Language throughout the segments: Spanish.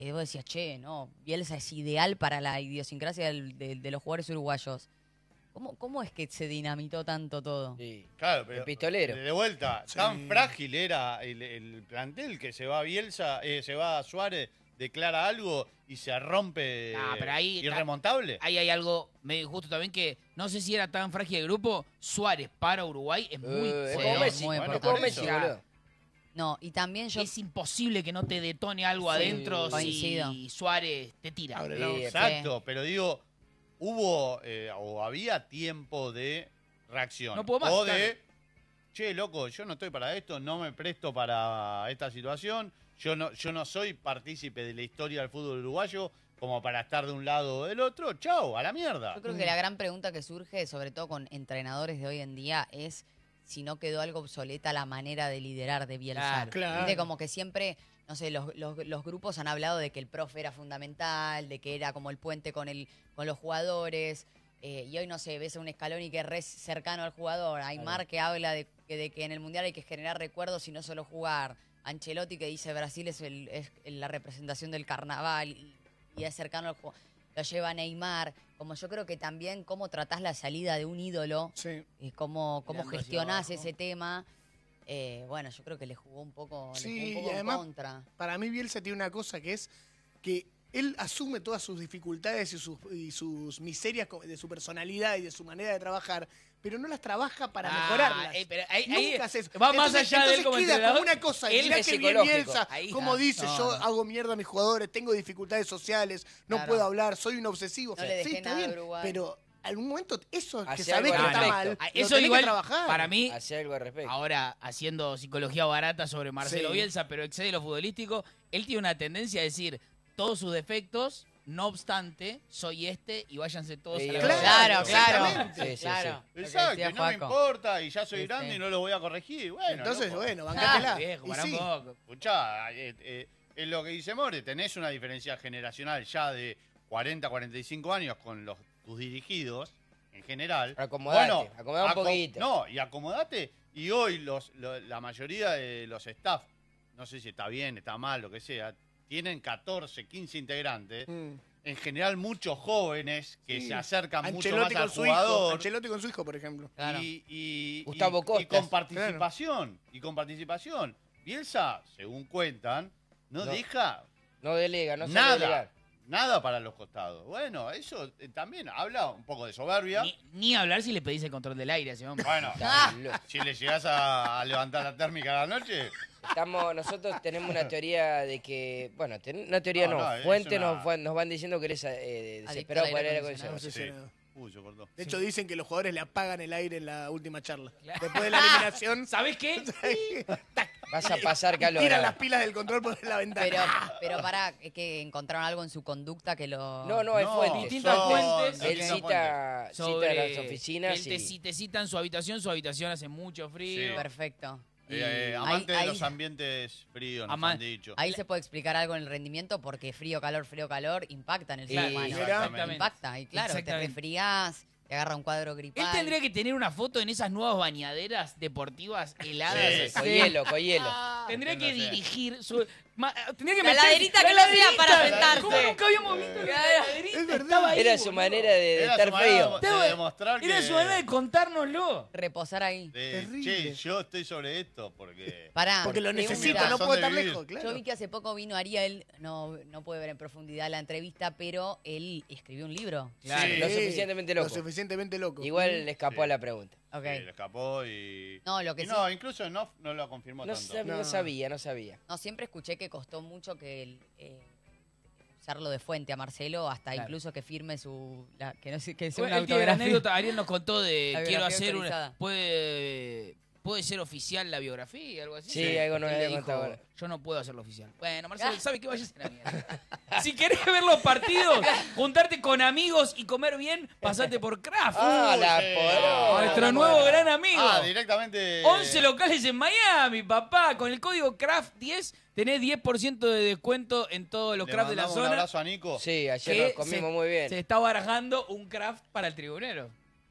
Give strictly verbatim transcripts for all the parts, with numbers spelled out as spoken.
Y vos decías, che, no, Bielsa es ideal para la idiosincrasia del, de, de los jugadores uruguayos. ¿Cómo, ¿Cómo es que se dinamitó tanto todo? Sí. Claro, pero El pistolero. de vuelta, Sí. tan frágil era el, el plantel que se va Bielsa, eh, se va Suárez, declara algo y se rompe Ah, pero ahí- irremontable. Ahí hay algo medio injusto también que no sé si era tan frágil el grupo. Suárez para Uruguay es muy... Eh, es Sí, como Messi. muy bueno, Es como por Messi, eso. boludo. No, y también yo... Es imposible que no te detone algo Sí, adentro coincido. si Suárez te tira. Abre Sí, la boca. Exacto, pero digo, hubo eh, o había tiempo de reacción. No puedo más, O de, claro. che, loco, yo no estoy para esto, no me presto para esta situación, yo no, yo no soy partícipe de la historia del fútbol uruguayo como para estar de un lado o del otro. Chau, a la mierda. Yo creo que la gran pregunta que surge, sobre todo con entrenadores de hoy en día, es si no quedó algo obsoleta la manera de liderar de Bielsa. Claro. Claro. Viste, como que siempre, no sé, los, los, los grupos han hablado de que el profe era fundamental, de que era como el puente con, el, con los jugadores. Eh, y hoy, no sé, ves a un Scaloni que es re cercano al jugador. Aymar que habla de, que- de que en el Mundial hay que generar recuerdos y no solo jugar. Ancelotti que dice Brasil es, el, es la representación del carnaval y, y es cercano al jugador. Lo lleva Neymar. Como yo creo que también cómo tratás la salida de un ídolo, Sí. y cómo, cómo Mirando hacia gestionás abajo. ese tema. Eh, bueno, yo creo que le jugó un poco, le Sí, jugó un poco y en además- contra. Para mí Bielsa tiene una cosa que es que él asume todas sus dificultades y sus, y sus miserias co- de su personalidad y de su manera de trabajar, pero no las trabaja para Ah, mejorarlas. eh, pero ahí- Nunca ahí hace eso. va más Entonces- allá de él entonces como queda entrenador. como una cosa, Él mirá es que bien psicológico. Bielsa, Ahí, como ah, dice, no, yo no. hago mierda a mis jugadores, tengo dificultades sociales, no Claro. puedo hablar, soy un obsesivo. No le dejé sí, está nada a bien, Uruguay. pero algún momento eso que Hace sabés que algo al está respecto. mal, Ah, lo Eso tenés igual, que trabajar. para mí, Hacer algo al respecto. ahora haciendo psicología barata sobre Marcelo Sí. Bielsa, pero excede lo futbolístico, él tiene una tendencia a decir todos sus defectos, no obstante, soy este y váyanse todos Sí, a la claro, verga. Claro, claro. exactamente. Sí, sí, claro. Lo que Exacto, decía y no me Juaco. importa, y ya soy Sí, grande sí. y no lo voy a corregir. Bueno, Entonces, loco. bueno, Ah, bancátela. viejo, Y pará un sí. poco. Escuchá, eh, eh, es lo que dice More, tenés una diferencia generacional ya de cuarenta, cuarenta y cinco años con los tus dirigidos, en general. Acomodate, Bueno, acomodá un aco- poquito. No, y acomodate, y hoy los, lo- la mayoría de los staff, no sé si está bien, está mal, lo que sea, tienen catorce, quince integrantes, Mm. en general muchos jóvenes que Sí. se acercan mucho Ancelotti más al con su hijo, jugador. Ancelotti con su hijo, por ejemplo. Claro. Y, y- Gustavo y- Costas. y con participación, y con participación. Bielsa, según cuentan, no, No. deja No delega, no sabe nada, delegar. nada para los costados. Bueno, eso eh, también habla un poco de soberbia. Ni, ni hablar si le pedís el control del aire a ese hombre. Bueno, Está loco. si le llegás a, a levantar la térmica a la noche, Estamos, nosotros tenemos una teoría de que, bueno, ten- una teoría No, no, no, es fuentes una- nos, van- nos van diciendo que eres eh, desesperado al por aire aire acondicionado. acondicionado. Obsesionado. uy, se cortó. De hecho, dicen que los jugadores le apagan el aire en la última charla. Después de la eliminación, ¿Sabés qué? Vas a pasar calor. tiran ahora. las pilas del control por la ventana. Pero, pero para que encontraron algo en su conducta que lo... No, no, hay No, fuentes. distintas son- fuentes. Él distintas cita, cita Sobre las oficinas él te, y... ci- te cita en su habitación, su habitación hace mucho frío. Sí. Perfecto. Eh, eh, Ahí- amante de ahí- los ambientes fríos, nos Ama- han dicho. Ahí se puede explicar algo en el rendimiento porque frío, calor, frío, calor impacta en el Sí, ser humano. exactamente. Impacta, y claro, te Exactamente. resfriás, te agarra un cuadro gripal. Él tendría que tener una foto en esas nuevas bañaderas deportivas heladas. Sí, así. Con hielo, con hielo. Tendría que No sé. dirigir su... ma- tendría que La meter- laderita la que no sea laderita. para sentarse. ¿Cómo nunca habíamos visto que la laderita Es verdad. estaba ahí, Era su boludo? manera de, de Era estar su manera frío. de- Estaba- de demostrar Era que- su manera de contárnoslo. Reposar ahí. de, Terrible. che, yo estoy sobre esto porque... Pará. Porque lo pregunta. necesito, no razón puedo de estar vivir. lejos, claro. Yo vi que hace poco vino Ariel, no, no puede ver en profundidad la entrevista, pero él escribió un libro. Claro. Lo suficientemente loco. Lo suficientemente loco. Igual le escapó Sí. a la pregunta. Ok. Sí, le escapó y... No, lo que y sí- no, incluso no, no lo confirmó No, tanto. sab- no No. sabía, no sabía. No, siempre escuché que costó mucho que el, eh, usarlo de fuente a Marcelo, hasta Claro. incluso que firme su... la- que no sé, que sea Él una tiene la autografía. anécdota, Ariel nos contó de La quiero biografía hacer una... autorizada. Puede, puede ser oficial la biografía, algo así. Sí, algo nos Él había le dijo, contado ahora. Yo no puedo hacerlo oficial. Bueno, Marcelo, ¿sabe qué? Vayas a la mierda. Si querés ver los partidos, juntarte con amigos y comer bien, pasate por Kraft. Ah, la sí. poronga. Nuestro nuevo gran amigo. Ah, directamente... once locales en Miami, papá. Con el código Kraft diez tenés diez por ciento de descuento en todos los Le Kraft de la mandamos un zona. abrazo a Nico. Sí, ayer que nos comimos se- muy bien. Se está barajando un Kraft para el tribunero.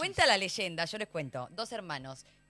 Cuenta la leyenda, yo les cuento. Dos hermanos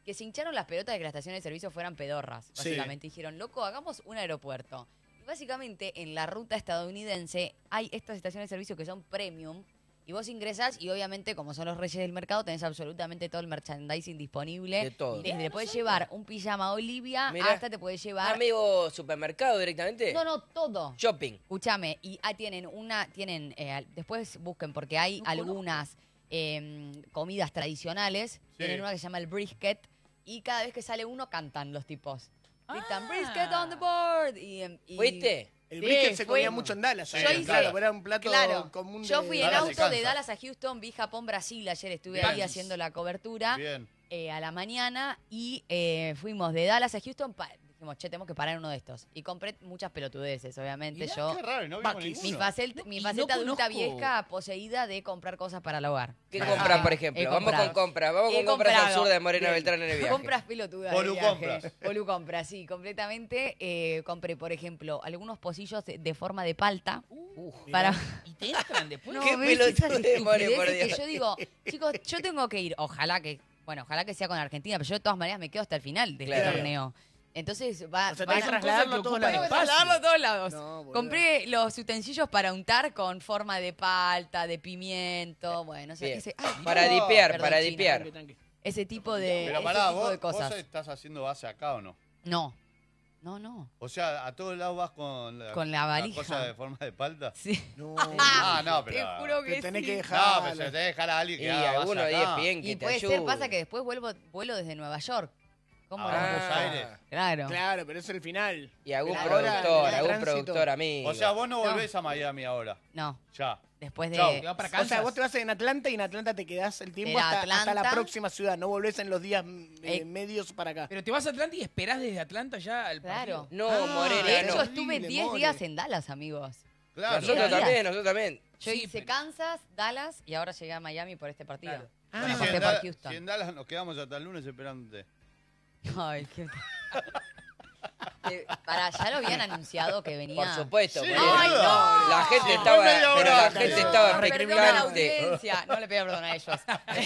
que se hincharon las pelotas de que las estaciones de servicio fueran pedorras, Sí. básicamente. Dijeron, loco, hagamos un aeropuerto. Y básicamente en la ruta estadounidense hay estas estaciones de servicio que son premium y vos ingresás y obviamente como son los reyes del mercado tenés absolutamente todo el merchandising disponible. De todo. Desde te puedes llevar un pijama Olivia Mirá. hasta te puedes llevar... Amigo supermercado directamente. No, no, todo. Shopping. Escúchame, y ah, tienen una, tienen, eh, después busquen porque hay algunas eh, comidas tradicionales. Sí. Tienen una que se llama el brisket y cada vez que sale uno cantan los tipos. Gritan Ah. brisket on the board. Y, em, y- ¿Fuiste? El Sí, brisket se fue- comía mucho en Dallas. Sí, ¿sabes? yo hice- claro, era un plato Claro, común de yo fui en Dallas y auto de Kansas. Dallas a Houston, vi Japón, Brasil, ayer estuve Bien. ahí haciendo la cobertura Bien. eh, a la mañana y eh, fuimos de Dallas a Houston, pa- dijimos, che, tenemos que parar en uno de estos. Y compré muchas pelutudeces, obviamente, Mirá, yo... Qué raro, no vimos Maquis. Mi, ninguno. facel- No, mi y faceta no adulta conozco- vieja poseída de comprar cosas para el hogar. ¿Qué Ah, compran, por he ejemplo? Vamos comprado. con compras. Vamos He con compras al comprado. sur de Moreno Bien. Beltrán en el viaje. Compras pelotudas. Polu de viaje. compras. Polu compras, sí, completamente. Eh, compré, por ejemplo, algunos pocillos de, de forma de palta. Uf, Para... ¿Y te entran después? No, Qué ¿ves? Esas pelotudes, More, por estupideces que Dios. yo digo, chicos, yo tengo que ir. Ojalá que, bueno, ojalá que sea con Argentina, pero yo de todas maneras me quedo hasta el final de este Claro. torneo. Entonces va, O sea, van tenés que a- trasladarlo a que todos ocupan lados. Tengo que trasladarlo a todos lados. No, boludo. Compré los utensilios para untar con forma de palta, de pimiento, bueno, o sea, Bien. ese, ay, Para no, dipear, perdón, para China, dipear. Tranqui, tranqui. ese tipo de, Pero ese pará, tipo vos, de cosas. vos estás haciendo base acá o no? No, no, no. O sea, a todos lados vas con la, Con la valija. cosa de forma de palta. Sí. No, Ah, no, Te pero. juro que te tenés sí. que No, dejar. pero se te dejar a alguien que Y haga alguno base de acá. E S P N que Y te puede ayude. ser, pasa que después vuelvo, vuelo desde Nueva York. ¿Cómo Ah, lo Buenos busco? Aires. Claro. Claro, pero es el final. Y algún Pero ahora, productor, en el algún tránsito- productor amigo. O sea, vos no No. volvés a Miami ahora. No, Ya. después de... Chau. Te va para O sea, Kansas. vos te vas en Atlanta y en Atlanta te quedás el tiempo Era hasta, hasta la Atlanta. próxima ciudad. No volvés en los días mm, eh, Eh, medios para acá. Pero te vas a Atlanta y esperás desde Atlanta ya al Claro. partido. No, Ah, Morena, De hecho, no. estuve Horrible, diez More. días en Dallas, amigos. Claro. Nosotros días. también, nosotros también. Yo Sí, hice pero- Kansas, Dallas y ahora llegué a Miami por este partido. Claro. Y No si, pasé en por Dallas, Houston. si en Dallas nos quedamos hasta el lunes esperándote. Ay, qué... Eh, Para, ya lo habían anunciado que venía. Por supuesto. Sí, Morena. ¡Ay, no! La gente Fue estaba, media pero hora la antes. gente No, estaba Perdón a la expectante. audiencia. No le pido perdón a ellos.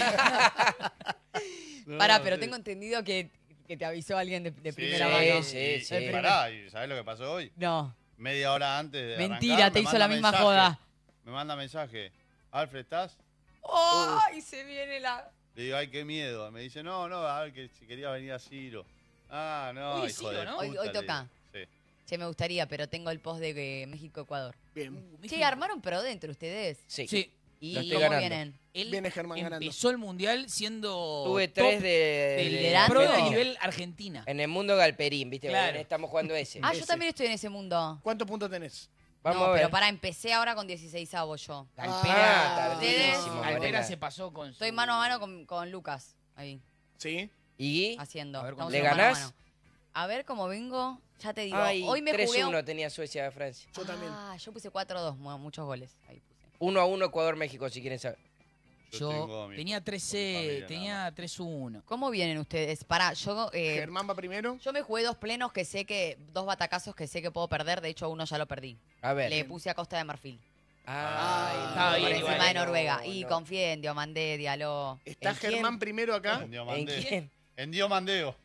No, Pará, pero sí. tengo entendido que, que te avisó alguien de, de Sí, primera sí, mano. sí, sí. Y pará, ¿y sabés lo que pasó hoy? No. Media hora antes de Mentira, arrancar, te me hizo manda la misma mensaje. joda. Me manda mensaje. Alfred, ¿estás? ¡Ay, se viene la... Le digo, ay, qué miedo. Me dice, no, no, a ver que si quería venir a Ciro. Ah, no, Hoy hijo Ciro, de ¿no? puta, Hoy- hoy le toca. digo. Sí. Che, me gustaría, pero tengo el post de eh, México-Ecuador. Bien. Uh, Che, México. armaron pro dentro ustedes. Sí. Sí. ¿Y Lo estoy cómo ganando. vienen? Él Viene Germán ganando. empezó el mundial siendo Tuve top tres de, del de- liderazgo. pro de Argentina. nivel Argentina. En el mundo Galperín, ¿viste? Claro. Estamos jugando ese. Ah, yo Ese. también estoy en ese mundo. ¿Cuántos puntos tenés? Vamos no, a ver. pero para, empecé ahora con dieciséis avos yo. Galpera, Ah, tardísimo, Ustedes- Galpera Morena. se pasó con su... Estoy mano a mano con, con Lucas, ahí, ¿Sí? ¿Y? haciendo. A ver, Estamos ¿le en mano a ganás? mano. A ver cómo vengo, ya te digo. Ay, Hoy me tres jugué... uno tenía Suecia de Francia. Yo también. Ah, yo puse cuatro dos, mu- muchos goles. Ahí puse. uno a uno Ecuador-México, si quieren saber. Yo tengo Yo mi- tenía con mi tres familia, tenía nada tres uno. ¿Cómo vienen ustedes? Pará, yo... eh, Germán va primero. yo me jugué dos plenos que sé que... Dos batacazos que sé que puedo perder. De hecho, uno ya lo perdí. A ver. Le puse a Costa de Marfil. Ay, estaba por bien, encima igual, de Noruega. no, y no. confié en Diomandé, Diallo. Está ¿En quién? Germán primero acá. En ¿En Diomandeo. quién? En Diomandeo.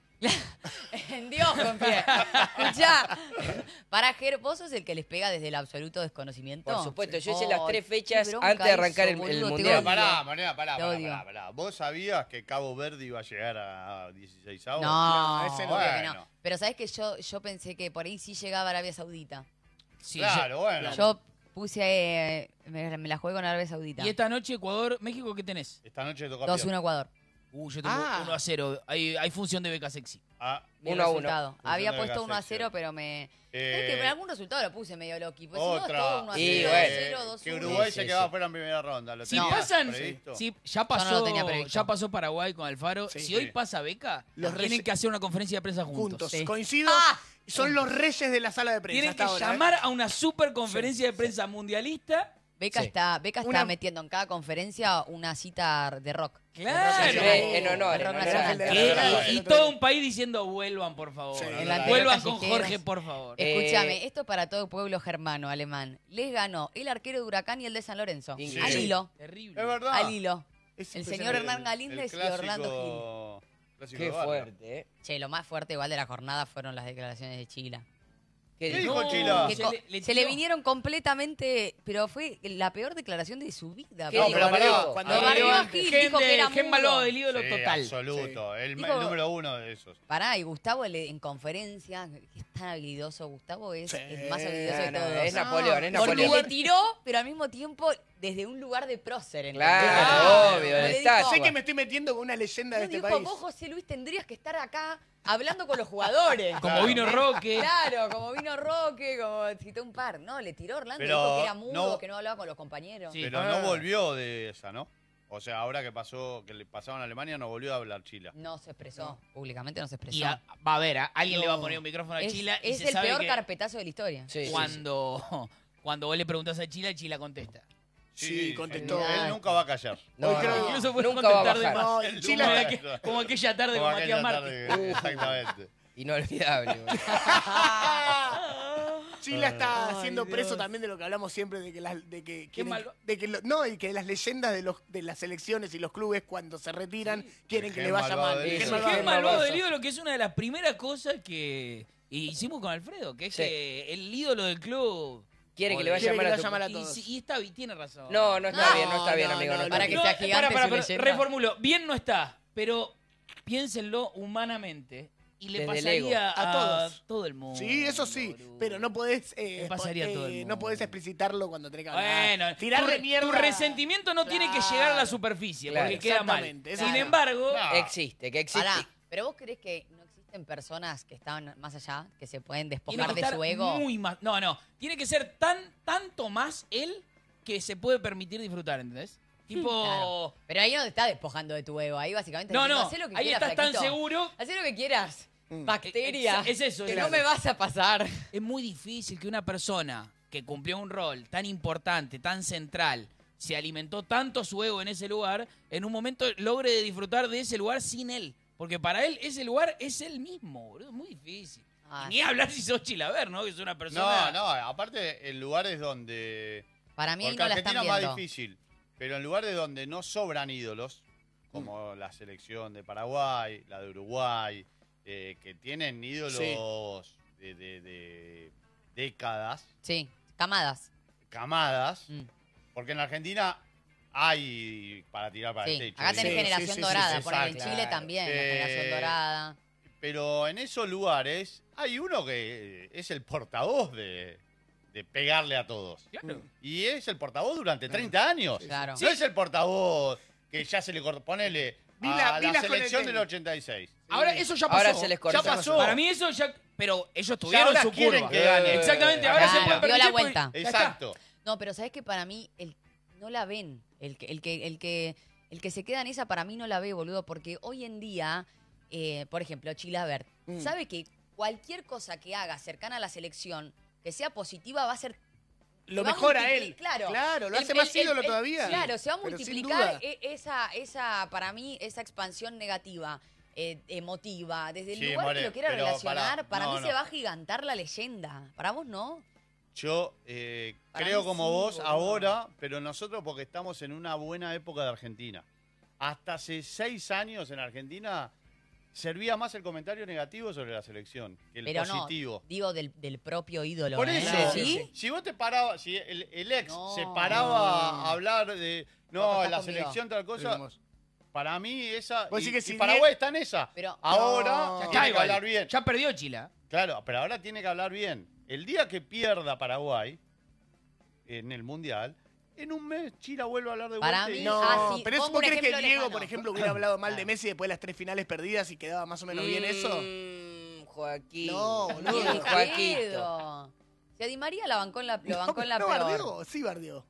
En Dios confié. Escuchá. Para Ger, ¿vos sos el que les pega desde el absoluto desconocimiento? Por supuesto, yo hice las Ay, tres qué fechas bronca antes de arrancar eso, el- el boludo, te Mundial. odio. Pará, pará, pará, Te pará, odio. pará, pará. ¿Vos sabías que Cabo Verde iba a llegar a dieciséis avos? No, No, ese no. obvio que no. Bueno. Pero sabés que yo, yo pensé que por ahí sí llegaba Arabia Saudita. Sí, Claro, bueno. Yo puse, eh, me, me la jugué con Arabia Saudita. Y esta noche Ecuador, México, ¿qué tenés? Esta noche toca dos piar. uno Ecuador. Uh, yo tengo Ah. uno a cero. Hay, hay función de beca sexy. Ah, Mi Uno a uno. resultado. Función Había de puesto Vega uno a Sexy. cero, pero me... eh, ¿Sabés que por algún resultado lo puse medio loqui? Pues si no, es otra. todo uno a Y cero, bueno. dos cero, dos que uno. Uruguay Sí, se sí, quedaba sí. fuera en primera ronda. ¿Lo Si tenías pasan, previsto? si ya no pasó, lo tenía previsto. ya pasó Paraguay con Alfaro. Sí. si hoy Sí. pasa beca, Los tienen rece- que hacer una conferencia de prensa juntos. Juntos. Sí. Coincido. Ah. Son los reyes de la sala de prensa. Tienen hasta que ahora, ¿eh? llamar a una super conferencia de prensa mundialista. Beca Sí. está, Beca está Una- metiendo en cada conferencia una cita de rock. Claro. De rock nacional. En honor, De rock en honor. nacional. De la Que- Nacional. y, y todo un país diciendo vuelvan, por favor. Sí. En la Vuelvan pelota con callejeros. Jorge, por favor. Eh, Escúchame, esto para todo el pueblo germano alemán. Les ganó el arquero de Huracán y el de San Lorenzo. Increíble. Al hilo. Terrible. Es verdad. Al hilo. Es El impresionante. señor Hernán Galíndez y Orlando Gil. Gil. Clásico Qué de barrio. fuerte, ¿eh? Che, lo más fuerte igual de la jornada fueron las declaraciones de Chila. ¿Qué ¿Qué dijo? dijo Chila? Que se co- le- le se le tiró. vinieron completamente, pero fue la peor declaración de su vida. ¿Qué No, dijo, pero pará, amigo? cuando Lo Ah, barrió a bien. Gil, Gen dijo que de- era gen mudo. malvado del ídolo Sí, total. absoluto. El, Dijo- el número uno de esos. Pará, y Gustavo le- en conferencia, que es tan habilidoso, Gustavo es Sí. el más habilidoso No, de no, todos. es Napoleón, es Porque Napoleón. le tiró, pero al mismo tiempo desde un lugar de prócer. ¿entendés? Claro, obvio, Como de le dijo- estatua. Sé que me estoy metiendo con una leyenda de No este dijo, país. vos, José Luis, tendrías que estar acá hablando con los jugadores. Como Claro. vino Roque. Claro, como vino Roque, como citó un par. No, le tiró Orlando, Pero dijo que era mudo, no- que no hablaba con los compañeros. Sí. Pero Ah. no volvió de esa, ¿no? O sea, ahora que pasó, que le pasaba en Alemania, no volvió a hablar Chila. No se expresó, públicamente no se expresó. Y a- va a ver, a- alguien le va a No. poner un micrófono a es Chila y es se el sabe peor que carpetazo de la historia. Sí, sí, sí. cuando, cuando vos le preguntás a Chila, Chila contesta. Sí, contestó. Él nunca va a callar. No, Hoy creo- no, Incluso puede nunca va a contestar de bajar. más. No, Él Chile nunca Como, va a está- aqu- callar. como aquella tarde Como con Matías aquella Martín. tarde, Exactamente. Inolvidable, boludo. Chila está Ay, siendo Dios. preso también de lo que hablamos siempre, de que las, de que, quieren- malo. de que lo- no, y que las leyendas de los de las selecciones y los clubes cuando se retiran quieren El que gen le vaya malvado mal. del El gen ídolo. malvado Qué Qué del malvado malvado. del ídolo, que es una de las primeras cosas que hicimos con Alfredo, que es Sí. que el ídolo del club... Quiere que le vaya Quiere a llamar que a le tu... vaya mal a Y, todos. sí, y está, y tiene razón. No, no está No, bien, no está bien, no, amigo. no, no está para bien. que sea gigante para, para, su pero leyenda. reformulo. Bien no está, pero piénsenlo humanamente y le Desde el pasaría ego. A todos. todo el mundo. Sí, eso sí, boludo. pero no podés eh, Le pasaría a eh, todo el no podés mundo. explicitarlo cuando tenés que hablar. Bueno, tirarle tu, mierda. tu resentimiento no tiene que llegar a la Claro. superficie, Claro. porque queda mal. Exactamente, eso Sin sí. embargo, No. Existe, que existe. Pará, pero vos creés que no existen personas que están más allá, que se pueden tiene despojar que de estar su ego. muy más. No, no. Tiene que ser tan, tanto más él que se puede permitir disfrutar, ¿entendés? Tipo. Claro. Pero ahí no te estás despojando de tu ego, ahí básicamente No, diciendo, no. hacé lo que Ahí quieras, estás tan flaquito. seguro. Hacé lo que quieras. Mm. Bacteria. Es- es eso, Que es no eso. me vas a pasar. Es muy difícil que una persona que cumplió un rol tan importante, tan central, se alimentó tanto su ego en ese lugar, en un momento logre disfrutar de ese lugar sin él. Porque para él ese lugar es él mismo, boludo. Es muy difícil. Ah, Y ni hablar si sos Chilaver, ¿no? Que es una persona... No, no, aparte en lugares donde... Para mí ahí Porque no la Argentina están es más viendo. difícil, pero en lugares donde no sobran ídolos, como la selección de Paraguay, la de Uruguay, eh, que tienen ídolos de, de- de décadas, Sí, camadas. camadas, Mm. porque en Argentina hay para tirar para Sí, el techo. acá tenés Sí, generación sí, sí, dorada, sí, por ahí en exacto. Chile también, la Eh, generación dorada. Pero en esos lugares hay uno que es el portavoz de, de pegarle a todos. Claro. Y es el portavoz durante treinta años. Claro. No es el portavoz que ya se le cortó. Ponele Vi a la- la, vi las con el selección tenis. del ochenta y seis. Ahora eso ya pasó. Ahora se les cortó. Ya pasó. Para mí eso ya... Pero ellos tuvieron ahora su quieren curva. que gane. Exactamente, ahora Claro, se puede dio la permitir porque- vuelta. Ya está. Exacto. No, pero sabes que para mí el, no la ven. El que, el que, el que, el que se queda en esa para mí no la ve, boludo, porque hoy en día, eh, por ejemplo, Chilavert, Mm. sabe que cualquier cosa que haga cercana a la selección, que sea positiva, va a ser Lo se va mejor a multipli- él. Claro. Claro, lo El- hace más el- el- ídolo el- todavía. Claro, se va a Pero sin multiplicar duda. e- esa, esa, para mí, esa expansión negativa, eh, emotiva. Desde el Sí, lugar More, que lo quiera pero relacionar, pará, para no, mí no. se va a gigantar la leyenda. ¿Para vos no? Yo eh, Para creo mí como sí, vos boludo. ahora, pero nosotros porque estamos en una buena época de Argentina. Hasta hace seis años en Argentina servía más el comentario negativo sobre la selección que el Pero positivo. no, digo del, del propio ídolo. Por ¿eh? eso, ¿Sí? si vos te parabas, si el, el ex No. se paraba a hablar de, no, Vos estás la conmigo. selección tal cosa, Tenemos. para mí esa, Vos y, decís que y si Paraguay bien- está en esa. Pero- Ahora No. tiene Ya que igual, hablar bien. ya perdió Chila. Claro, pero ahora tiene que hablar bien. El día que pierda Paraguay en el Mundial, en un mes Chila vuelve a hablar de Para vuelta y- mí- No, Ah, sí, pero eso, pongo ¿vos un crees que ejemplo Diego, lejano. por ejemplo, hubiera hablado mal de Claro. Messi después de las tres finales perdidas y quedaba más o menos bien eso? Mm, Joaquín. No, boludo. Ni en Joaquito. pedo. Si a Di María la bancó en la, lo bancó en la no peor. bardeó, sí bardeó.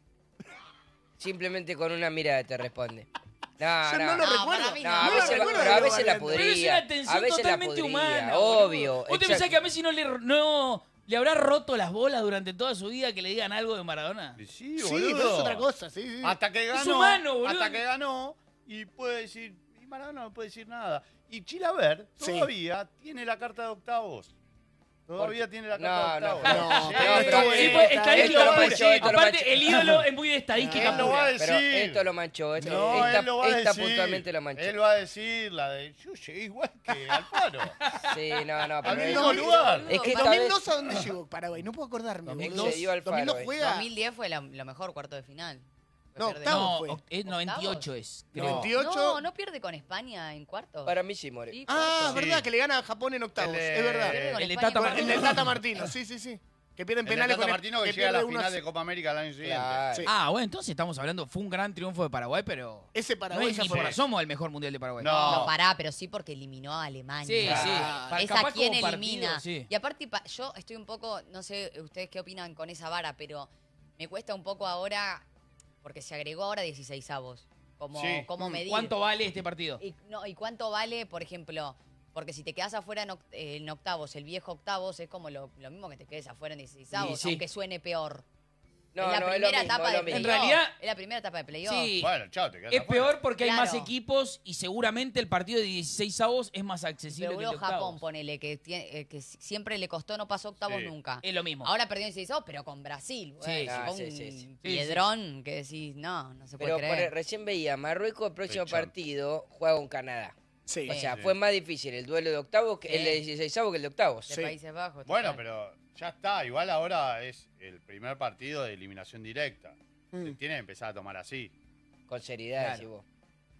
Simplemente con una mirada te responde. No, Yo no. no lo No, recuerdo. para mí No, no. a No lo veces, recuerdo pero a de veces la Bardián. Pero es una podría. atención A veces la totalmente podría. humana. boludo. Obvio. ¿Vos te pensás exacto. que a Messi no le, no, le habrá roto las bolas durante toda su vida que le digan algo de Maradona? Y Sí, Sí, boludo. pero es otra cosa, sí, sí. Hasta que ganó. Es humano, boludo. Hasta que ganó y puede decir, y Maradona no puede decir nada. Y Chilavert Sí. todavía tiene la carta de octavos. Todavía tiene la No, capa de no, octavos. no, Sí, pero sí, está sí. bueno. Sí, pues, Esto estadística lo pura. manchó, esto lo Aparte, manchó. el ídolo es muy de estadística Él lo pura. va a Pero decir. esto lo manchó. Esto, No, esta él lo va a esta decir. puntualmente lo manchó. Él va a decir la de yo llegué igual que Alfaro. Sí, no, no, Al pero mismo es- lugar. Es que esta ¿dos mil vez dos a dónde llegó Paraguay? No puedo acordarme. dos mil boludo. dos. Excedió al dos mil dos Faro, eh. juega dos mil diez fue la- lo mejor cuarto de final. Fue No, perder- octavo. No, fue? oct- es noventa y ocho es. creo. No. noventa y ocho. No, no pierde con España en cuartos. Para mí sí, More. Sí, Ah, cuartos. verdad, Sí. que le gana a Japón en octavos. El de- Es verdad. Pierde con el de España Tata en El Martino. del cuartos. Tata Martino, sí, sí, sí. Que pierden El de penales Tata con Martino que que llega a la pierde uno final de Copa América el año siguiente. Claro. Sí. Ah, bueno, entonces estamos hablando, fue un gran triunfo de Paraguay, pero Ese no Paraguay es ya ni fue. por asomo el mejor mundial de Paraguay. No. No, pará, pero sí porque eliminó a Alemania. Sí, sí. Ah, Pa- Es capaz a quien como partido, elimina. sí. Y aparte, pa- yo estoy un poco, no sé ustedes qué opinan con esa vara, pero me cuesta un poco ahora, porque se agregó ahora dieciséis avos. Como, Sí. como medir. ¿Cuánto vale este partido? Y, no, ¿y cuánto vale, por ejemplo? Porque si te quedas afuera en, oct- eh, en octavos, el viejo octavos es como lo, lo mismo que te quedes afuera en dieciséis avos, sí. aunque suene peor. No, es la no, es lo primera mismo, etapa es de lo mismo. En playoff. realidad- Es la primera etapa de playoff. Sí. Bueno, chao, te quedas Es afuera. peor porque hay más Claro. equipos y seguramente el partido de dieciséis avos es más accesible Pero que el de boludo, Japón, octavos. ponele, que, tiene- eh, que si- siempre le costó, no pasó octavos Sí. nunca. Es lo mismo. Ahora perdió en dieciséis avos, pero con Brasil. Sí, güey. ah, Fue sí, un sí, sí. piedrón que decís, no, no se puede Pero creer. por- recién veía, Marruecos el próximo Pechón. partido juega con Canadá. Sí. O sea, Sí. fue más difícil el duelo de octavos que Sí. el de dieciséis avos que el de octavos. de Sí. Países Bajos. Bueno, total. pero ya está. Igual ahora es el primer partido de eliminación directa. Mm. Se tiene que empezar a tomar así. Con seriedad, Claro. decís vos.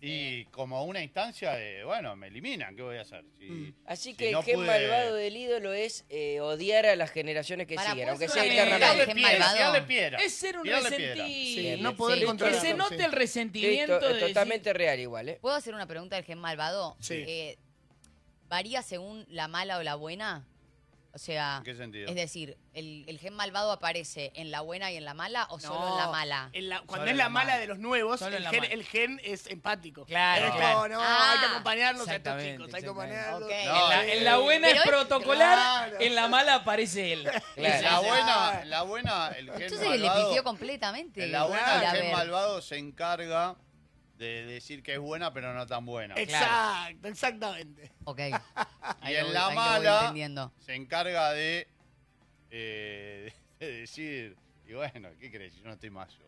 Y como una instancia de, bueno, me eliminan, ¿qué voy a hacer? Si- Mm. Así si que no el gen pude- malvado del ídolo es eh, odiar a las generaciones que Para, siguen, ¿puedo aunque hacer sea una Tirarle pregunta internamente. al gen piedra, malvado? tirarle piedra. Es ser un Tirarle piedra. resentido. Sí, Sí, no poder sí. controlar. Que se note el Sí, resentimiento to- de decir- totalmente real igual, ¿eh? ¿Puedo hacer una pregunta del gen malvado? Sí. Eh, ¿Varía según la mala o la buena? O sea, ¿En qué sentido? es decir, ¿el, el gen malvado aparece en la buena y en la mala o solo en No, la mala? en la- cuando Solo es en la la mala mala. de los nuevos, Solo en el la gen, mala. el gen es empático. Claro, Es claro. como, no, Ah, hay que acompañarlos a estos exactamente, chicos, hay que exactamente. acompañarlos. Ok. No, En la, eh, en la buena pero es es- protocolar, Claro. en la mala aparece él. Claro. En la Sí, buena, sí. en la buena, el gen Entonces le malvado, pifió completamente. en la buena Ir a el gen ver. malvado se encarga de decir que es buena pero no tan buena. Exacto, exactamente. Ok. Y Ahí lo en voy- la ahí lo voy mala entendiendo. se encarga de, eh, de decir, y bueno, ¿qué crees? Yo no estoy más yo.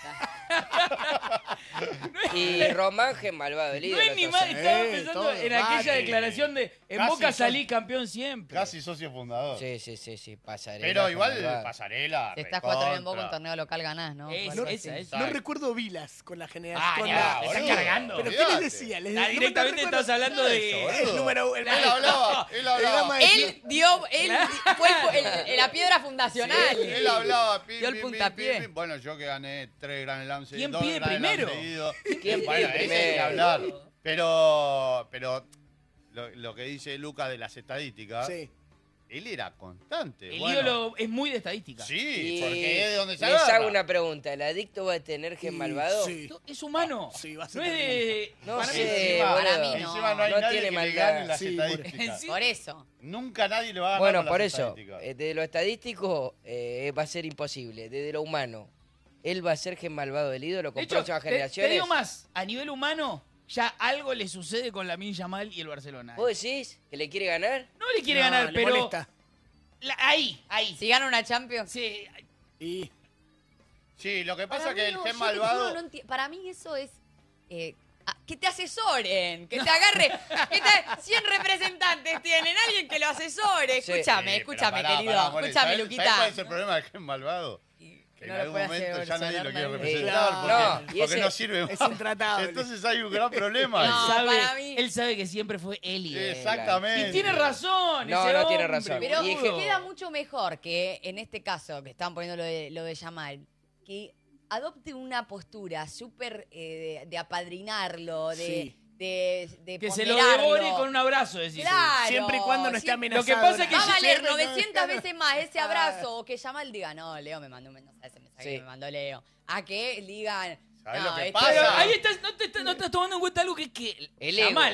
Y Román, gen malvado del No ídolo. es ni más, entonces. estaba Eh, pensando todo, en aquella vale. declaración de en Casi Boca son- salí campeón siempre. Casi socio fundador. Sí, sí, sí, sí, pasarela. Pero gen igual malvado. pasarela. Si estás cuatro en Boca, recontra. un torneo local ganás, ¿no? Es- Algo esa así. es. No Exacto. recuerdo Vilas con la Ah, generación. con ya, la- te están boludo. cargando. Pero ¿qué Olvídate. les decía? Les Ah, no me directamente recuerdo- estás hablando de... Eso, El número el, Él hablaba, él el hablaba. drama de- Él dio, él di- fue el- el- la piedra fundacional. Sí, él hablaba, pim, Dio el pim, pim, puntapié. pim, pim. Bueno, yo que gané tres Grand Slam ¿Quién dos pide Grand Slam primero? seguidos. ¿Quién Bueno, pide ese hay que primero? hablar. Pero, pero lo, lo que dice Luca de las estadísticas, Sí. él era constante. El Bueno, ídolo es muy de estadística. Sí, Y porque es de donde se les agarra. hago una pregunta. ¿El adicto va a tener gen Y- malvado? Sí. Es humano. Sí, va a ser no es de... No para mí sé, es- Encima, para boludo. mí no. encima no hay No nadie tiene que le maldad. gane las Sí, estadísticas. Sí. Por eso. Nunca nadie le va a ganar Bueno, con por las eso, estadísticas. eh, desde lo estadístico eh, va a ser imposible. Desde lo humano, él va a ser gen malvado del ídolo con De hecho, próximas te, generaciones. te digo más, a nivel humano, ya algo le sucede con Lamine Yamal y el Barcelona. ¿Vos decís que le quiere ganar? No le quiere No, ganar, le pero... molesta. la- ahí, ahí. Si gana una Champions. Sí, Y Sí, lo que pasa Para es que mí el no, gen yo te malvado... juro, no enti- para mí eso es eh, ah, que te asesoren, que te agarre, que te- cien representantes tienen, alguien que lo asesore. Sí. Escúchame, Sí, escúchame, pero pará, querido, pará, More, escúchame, ¿sabés- Luquita. ¿sabés cuál es el problema del gen malvado? Que en no lo algún puede momento hacer ya nadie lo quiere Barcelona, representar no. porque, No, y porque ese- no sirve es más. intratable. Entonces hay un gran problema. él, No, sabe, para mí- él sabe que siempre fue él y él. Exactamente. Y tiene razón. No, ese no tiene hombre, razón. Pero Y es que que- queda mucho mejor que en este caso, que están poniendo lo de, lo de Yamal, que adopte una postura súper eh, de, de apadrinarlo, de, Sí. de, de Que se lo ponderarlo. devore con un abrazo, decís. Claro. siempre y cuando no esté siempre- amenazado. Lo que pasa es que Va a sí, valer siempre no- novecientas veces más ese Ah. abrazo o que Yamal diga, no, Leo me mandó un mensaje, ese mensaje Sí. que me mandó Leo. A que digan, ¿Sabés no, lo que esto- pasa? Pero ahí estás, no, te, no estás tomando en cuenta algo que es que El ego. Yamal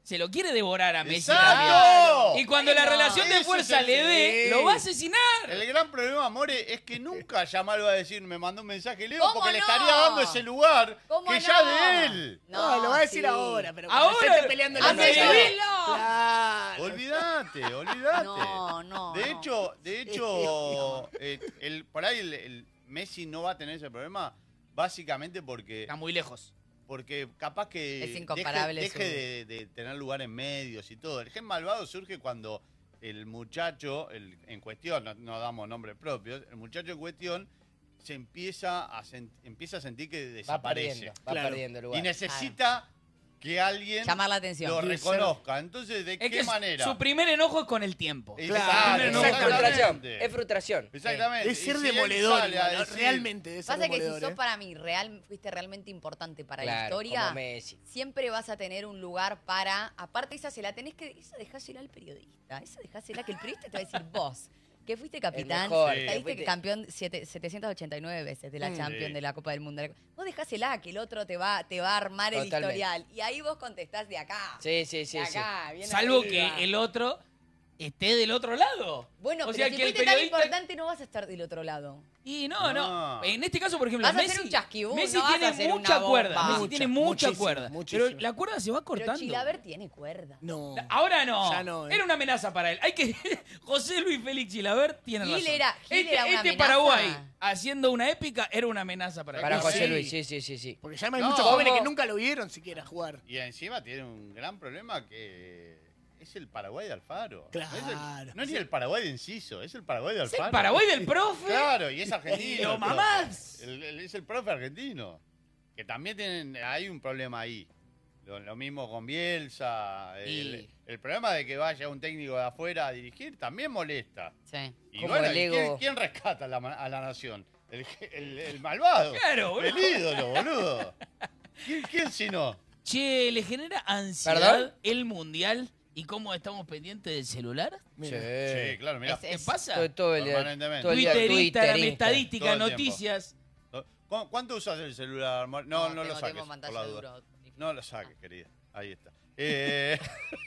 se lo quiere devorar a Messi ¡Exacto! también. Y cuando la Bueno, relación de ese fuerza es el- le dé, sí. lo va a asesinar. El gran problema, More, es que nunca Yamal va a decir, me mandó un mensaje Leo, ¿Cómo porque le no? estaría dando ese lugar ¿Cómo que no? ya de él. No, lo va a decir sí. ahora, pero cuando Ahora, esté peleando en la ¡hace media- escribirlo! Claro. Olvídate, olvídate. No, no, De no. hecho, de hecho, eh, el, por ahí el, el Messi no va a tener ese problema, básicamente porque, Está muy lejos. porque capaz que Es incomparable deje, su- deje de, de tener lugar en medios y todo. El gen malvado surge cuando el muchacho, el, en cuestión, no, no damos nombres propios, el muchacho en cuestión se empieza a, sen- empieza a sentir que Va desaparece. perdiendo, va Claro. perdiendo lugar. Y necesita que alguien Llamar la atención. lo Sí, reconozca. Entonces, ¿de Es qué que manera? su primer enojo es con el tiempo. Exacto, Claro, Es no, frustración, exactamente. es frustración. Exactamente. Es ser Y si él demoledor, sale a igual, decir- realmente debe ser Pasa que si demoledor, sos ¿eh? para mí real, fuiste realmente importante para la Claro, historia, como Messi. siempre vas a tener un lugar para. Aparte, esa se la tenés que. Esa dejásela al periodista. Esa dejásela que el periodista te va a decir vos. Que fuiste capitán, mejor, que que saliste fuiste- campeón siete- setecientas ochenta y nueve veces de la Mm. Champions, Sí. de la Copa del Mundo. Vos dejásela, que el otro te va, te va a armar el Totalmente. historial. Y ahí vos contestás de acá. Sí, sí, sí, de sí. acá, bien Salvo arriba. que el otro esté del otro lado. Bueno, o pero sea si que el fuiste tan periodista... importante, no vas a estar del otro lado. Y no, no, No. En este caso, por ejemplo, Vas a Messi, hacer un chasquibú, Messi no vas a tiene hacer mucha una bomba. cuerda. Messi Mucha, tiene mucha muchísimo, cuerda. muchísimo. Pero la cuerda se va Pero cortando. Chilaver tiene cuerda. No. Ahora no. Ya no, ¿eh? Era una amenaza para él. Hay que José Luis Félix Chilaver tiene Gil razón. era- Gil este era una este amenaza. Paraguay haciendo una épica era una amenaza para él. Para Sí. José Luis, sí, sí, sí, sí. Porque ya hay No, muchos jóvenes ¿cómo? que nunca lo vieron siquiera jugar. Y encima tiene un gran problema que es el Paraguay de Alfaro. Claro. No es, el- no es ni el Paraguay de Enciso, es el Paraguay de Es Alfaro. el Paraguay del profe. Claro, y es argentino. Lo el profe. mamás. El- el- es el profe argentino. Que también tienen, hay un problema ahí. Lo, lo mismo con Bielsa. El, Y- el problema de que vaya un técnico de afuera a dirigir también molesta. Sí. Y Como bueno, el ¿y ego. ¿quién, quién rescata a la, ma- a la nación? El, el- el malvado. Claro, boludo. El ídolo, boludo. ¿Quién, quién si no? Che, ¿le genera ansiedad ¿Perdón? el mundial y cómo estamos pendientes del celular? Sí. Sí, claro, mirá. Es- ¿Qué es- pasa? Todo, todo el día. Permanentemente. Todo el día Twitter, Instagram, Twitter, estadística, Todo el tiempo. noticias. ¿Cu- ¿Cuánto usas el celular? Mar- No, no, lo tengo saques, tiempo en por pantalla la duda. duro. No lo saques, querida. Ahí está. Eh,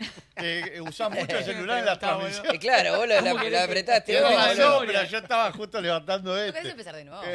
eh, ¿Usás mucho el celular en la transmisión? Eh, claro, vos la, ¿Cómo la- querés la que- apretaste Tenés vos, razón, boludo. No, pero yo estaba justo levantando ¿No querés este. empezar de nuevo?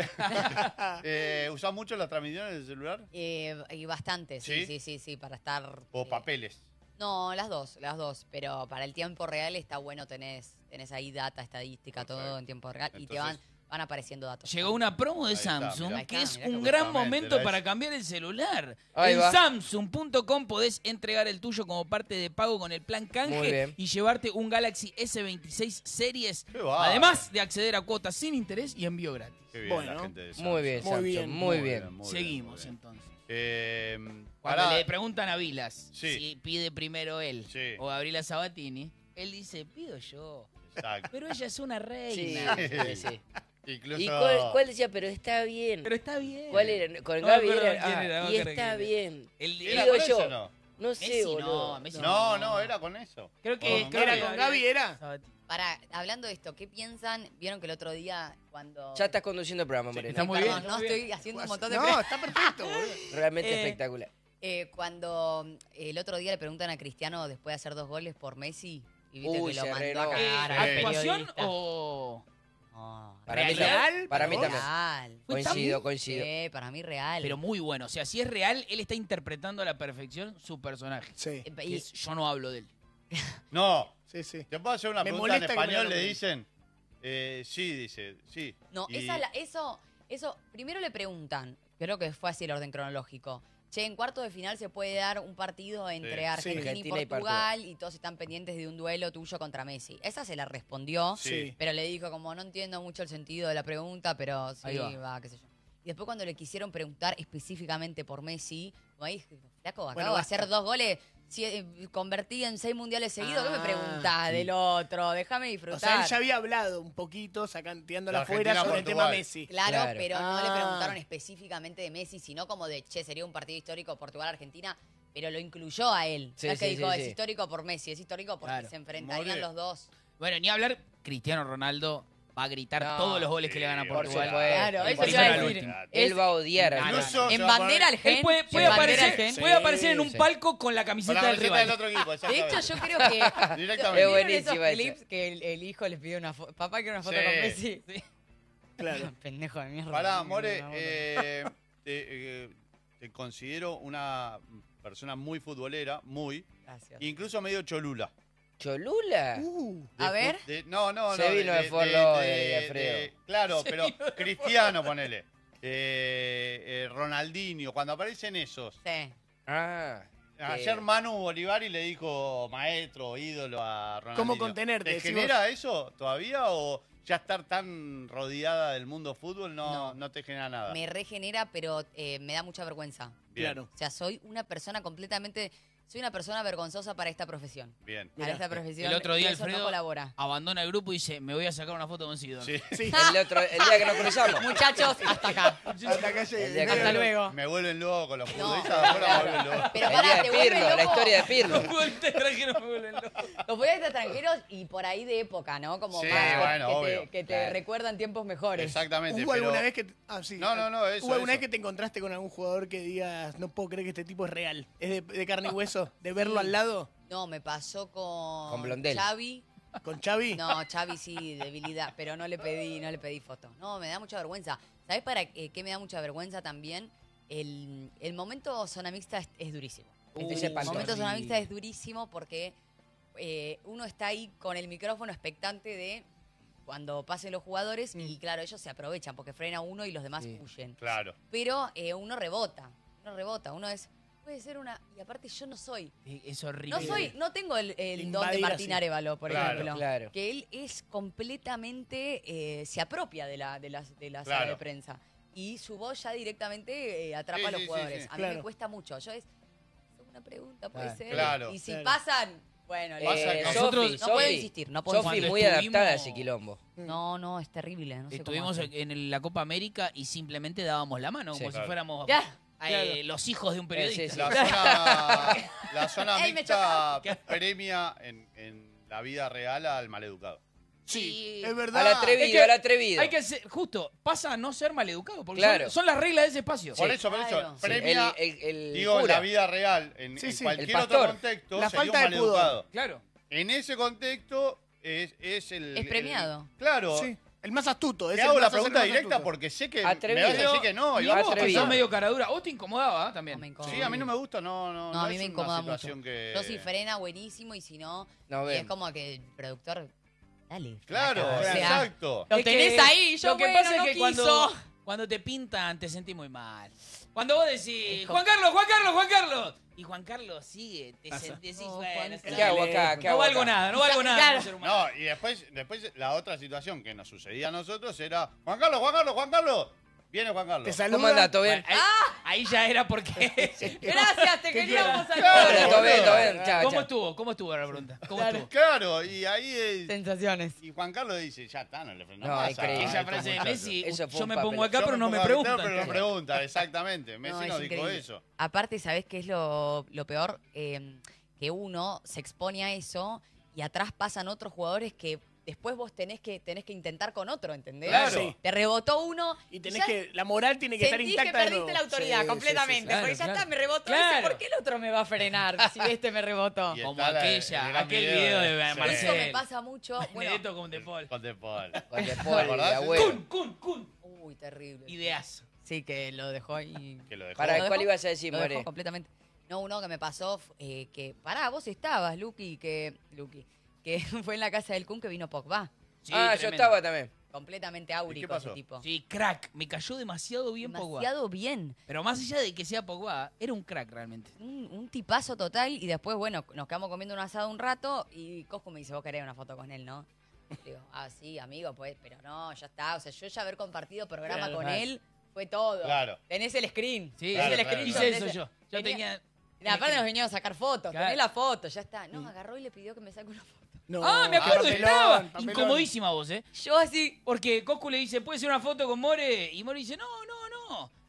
Eh, ¿Usás mucho las transmisiones del celular? Eh, y bastante, sí, ¿Sí? sí, sí, sí, para estar... ¿O eh, papeles? No, las dos, las dos. Pero para el tiempo real está bueno, tenés, tenés ahí data, estadística, todo Perfecto. en tiempo real. y te van, Entonces- van apareciendo datos. Llegó una promo de Ahí está, Samsung mirá. que Ahí es está, mirá un qué gran justamente, momento la para es. cambiar el celular. Ahí en va. Samsung punto com podés entregar el tuyo como parte de pago con el plan Muy canje bien. y llevarte un Galaxy S veintiséis Series, Qué bárbaro. además de acceder a cuotas sin interés y envío gratis. Qué bien, Bueno. la gente de Muy Samsung. bien, Muy Samsung, bien, muy bien. muy Seguimos muy bien. entonces. Eh, Cuando pará, le preguntan a Vilas Sí. si pide primero él Sí. o Gabriela Sabatini, él dice, pido yo. Exacto. Pero ella es una Sí, reina. sí, sí. Incluso... ¿Y cuál, cuál decía? Pero está bien. Pero está bien. ¿Cuál era? Con No me Gaby acuerdo era. quién ah, era, no y me acuerdo está quién era. bien. El- ¿Era Digo con yo. eso o no? No sé, Messi boludo. no, Messi No, no, era con eso. Creo que, Con creo ¿Era que con Gaby, era? Sabatini. Para, hablando de esto, ¿qué piensan? Vieron que el otro día cuando... Ya estás conduciendo el programa, Moreno. está muy Perdón, bien, no, muy bien. estoy haciendo un montón de... No, está perfecto, boludo. Realmente Eh, espectacular. Eh, cuando el otro día le preguntan a Cristiano después de hacer dos goles por Messi y viste Uy, que lo se mandó re a enojó. cagar Eh, al ¿Actuación periodista. o...? No, Para mí ¿realidad? también. Para mí ¿Vos? también. real. Fue tan- Coincido, coincido. Sí, para mí real. Pero muy bueno. O sea, si es real, él está interpretando a la perfección su personaje. Sí, Eh, Que y- es- yo no hablo de él. No, sí, sí. te puedo hacer una Me pregunta en molesta que me español, lo le nombren. dicen. Eh, sí, dice, sí. No, Y- esa la- eso, eso, primero le preguntan, creo que fue así el orden cronológico. Che, en cuarto de final se puede dar un partido entre Sí. Argentina, Sí. y Argentina y Portugal y, todos están pendientes de un duelo tuyo contra Messi. Esa se la respondió, Sí. pero le dijo como no entiendo mucho el sentido de la pregunta, pero sí, Ahí va. va. qué sé yo. Y después cuando le quisieron preguntar específicamente por Messi, como ahí, flaco, acabo Bueno, de basta. hacer dos goles, si, eh, convertí en seis mundiales seguidos, ¿qué me Ah, preguntás sí. del otro? Déjame disfrutar. O sea, él ya había hablado un poquito, sacan, tirándola La afuera Argentina, sobre el tema Portugal. Messi. Claro, Claro. pero no le Ah. preguntaron específicamente de Messi, sino como de, che, sería un partido histórico Portugal-Argentina, pero lo incluyó a él. Sí, No es que sí, dijo, sí, es sí. histórico por Messi, es histórico porque Claro. se enfrentarían More. los dos. Bueno, ni hablar, Cristiano Ronaldo va a gritar No, todos los goles sí, que le gana a por Portugal. supuesto. Claro, El eso primero iba a al decir. último. Es- Él va a odiar al Incluso rival. se En va a bandera poner- al gen. Él puede, puede en bandera al aparecer, gen. puede aparecer en un Sí. palco con la Con camiseta la del camiseta rival. del otro equipo, De exactamente. hecho, yo creo que. Directamente. Es ¿Vieron buenísima esos esa. clips que el, el hijo le pide una foto? Papá quiere una foto Sí. con Messi. Claro. Pendejo de mierda. Pará, Sí, More, una foto. eh, te, eh, te considero una persona muy futbolera, muy, Gracias. incluso medio cholula. ¿Cholula? Uh, De A fu- ver. de- no, no, Se no. vino de Fort Lauderdale, Alfredo. Claro, Se pero vino de Cristiano, ponele. Eh, eh, Ronaldinho, cuando aparecen esos. Sí. Ah. Ayer Manu Bolívari le dijo maestro, ídolo a Ronaldinho. ¿Cómo contenerte? ¿Te Decís genera eso todavía o ya estar tan rodeada del mundo fútbol no, No. no te genera nada? Me regenera, pero eh, me da mucha vergüenza. Bien, Claro. O sea, soy una persona completamente. Soy una persona vergonzosa para esta profesión. bien. Para esta profesión. El otro día y eso Alfredo no colabora. abandona el grupo y dice, me voy a sacar una foto con Sidor. Sí. Sí. El, otro, el día que nos cruzamos. Muchachos, hasta acá. Hasta acá llegué. El día que- Hasta luego. Me vuelven loco los No, futbolistas de afuera, me vuelven loco. Pero El pará, día te de vuelve Pirlo, la loco. historia de Pirlo. Los futbolistas extranjeros me vuelven loco. Los futbolistas extranjeros y por ahí de época, ¿no? Como Sí, más bueno, que, obvio. te, que te Claro. recuerdan tiempos mejores. Exactamente, ¿Hubo pero... alguna vez que... Ah, sí. No, no, no, eso, ¿Hubo alguna eso. vez que te encontraste con algún jugador que digas, no puedo creer que este tipo es real? ¿Es de, de carne y hueso? ¿De verlo Sí. al lado? No, me pasó con, Con Blondel. Xavi. ¿Con Xavi? No, Xavi sí, debilidad, pero no le pedí, no le pedí foto. No, me da mucha vergüenza. ¿Sabes para eh, qué me da mucha vergüenza también? El, el momento zona mixta es, es durísimo. Uh, el ese palco, momento sí. zona mixta es durísimo porque eh, uno está ahí con el micrófono expectante de cuando pasen los jugadores y claro, ellos se aprovechan porque frena uno y los demás Sí. huyen. Claro. Pero eh, uno rebota, uno rebota, uno es, puede ser una, y aparte yo no soy, Es horrible. no soy, no tengo el, el don de Invadir Martín así. Arevalo, por Claro, ejemplo. claro. Que él es completamente, eh, se apropia de la, de la, de la sala Claro. de prensa. Y su voz ya directamente eh, atrapa Sí, a los sí, sí, jugadores. sí. A mí Claro. me cuesta mucho. Yo es, es una pregunta, puede Claro. ser. Claro. Y si Claro. pasan, bueno, Pasa listo. que- nosotros- Sofi, no puedo Sofi, insistir, no puedo Sofi insistir. muy Cuando adaptada a ese estuvimos- quilombo. No, no, es terrible. No sé cómo Estuvimos hacer. en el- la Copa América y simplemente dábamos la mano, Sí. como Claro. si fuéramos Ya. eh, los hijos de un periodista. Sí, sí. La zona, la zona Ey, me mixta premia en, en la vida real al maleducado. Sí, Y- es verdad. Al atrevido, Es que al atrevido. Hay que ser, justo, pasa a no ser maleducado, porque Claro. son, son las reglas de ese espacio. Por eso, por eso, Claro. Sí, premia, el, el, el digo, en cura. la vida real, en, Sí, en sí. cualquier El otro pastor. contexto, La sería un falta de pudor. maleducado. Claro. En ese contexto es, es el... Es premiado. el- claro. Sí, el más astuto. es Te el hago la más- es el pregunta más directa astuto. porque sé que Atrevido. me vas a decir que no. Y Y vas a vos que atrevido. sos medio cara dura. ¿O te incomodaba también? No me incomoda. Sí, a mí no me gusta, no, no, No, a mí es me una incomoda mucho. situación que... Yo si frena, buenísimo, y si no, No y ven. es como que el productor, dale. Claro, flaca, o sea, exacto. Lo Es tenés que- ahí, yo Lo que bueno, pasa no es que quiso. cuando, cuando te pintan te sentís muy mal. Cuando vos decís, Es como- Juan Carlos, Juan Carlos, Juan Carlos. Y Juan Carlos sigue, te Pasa. sentís, No, bueno, Juan está ¿Qué hago bien. acá? ¿Qué No hago valgo acá? nada, no valgo nada. Claro. como ser humano. No, y después, después la otra situación que nos sucedía a nosotros era, Juan Carlos, Juan Carlos, Juan Carlos. Viene Juan Te Carlos. saluda. ¿Cómo anda? ¿Todo bien? Bueno, ahí, ahí ya era porque... Gracias, te queríamos Claro. saludar. Bueno, todo bien, todo bien. Chao, ¿Cómo chao. estuvo? ¿Cómo estuvo la pregunta? ¿Cómo Claro. estuvo? Claro, y ahí es... Sensaciones. Y Juan Carlos dice, ya está, no le frenó No, más a- increíble. a Esa estos frase de muchachos. Messi, Eso fue yo un me papel. pongo acá, Yo pero no me pongo acá, preguntan. Pero no pregunta, exactamente. Messi No, nos es dijo increíble. eso. Aparte, ¿sabés qué es lo, lo peor? Eh, que uno se expone a eso y atrás pasan otros jugadores que después vos tenés que, tenés que intentar con otro, ¿entendés? Claro. Sí. Te rebotó uno Y tenés ya que, la moral tiene que estar sentís intacta que de perdiste nuevo. la autoridad Sí, completamente. sí, sí, sí. Claro, porque ya claro. está, me rebotó Claro. ese, ¿por qué el otro me va a frenar si este me rebotó? Y Como está la- aquella, el gran aquel video de Sí. Marcelo. Eso me pasa mucho. Bueno, Benedetto con De Paul. Con De Paul. Con De ¿Te Paul, acordás? de abuelo. Kun, kun, kun. uy, terrible. Ideazo. Sí, que lo dejó ahí. Que lo dejó. Para, ¿Lo ¿cuál dejó? ibas a decir, Lo dejó More? completamente. No, uno que me pasó, eh, que, pará, vos estabas, Luqui, que, Luqui, que fue en la casa del Kun que vino Pogba. Sí, ah, yo tremendo. estaba también. Completamente ¿Y áurico qué pasó? ese tipo. Sí, crack. Me cayó demasiado bien Pogba. Demasiado bien. Pero más allá de que sea Pogba, era un crack realmente. Un, un tipazo total y después, bueno, nos quedamos comiendo un asado un rato y Cosco me dice, vos querés una foto con él, ¿no? Digo, ah, sí, amigo, pues, pero no, ya está. O sea, yo ya haber compartido programa Claro, con claro. él fue todo. Claro. Tenés el screen. Sí, tenés claro, el screen. claro. hice eso yo. Yo tenía... Y aparte nos veníamos a sacar fotos, Claro. tenés la foto, ya está. No, agarró y le pidió que me saque una foto. No, Ah, me acuerdo, papelón, estaba. papelón. Incomodísima vos, ¿eh? Yo así, Porque Coscu le dice, ¿puede ser una foto con More? Y More dice, no, no, no.